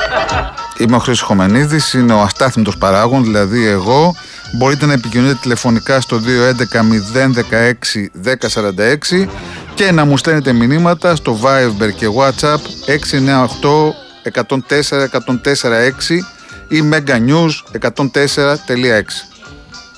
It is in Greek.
Είμαι ο Χρήστος Χομενίδης, είναι ο αστάθμητος παράγων, δηλαδή εγώ. Μπορείτε να επικοινωνείτε τηλεφωνικά στο 211-016-1046 και να μου στέλνετε μηνύματα στο Viber και WhatsApp 698-104-104-6 ή Mega News 104.6.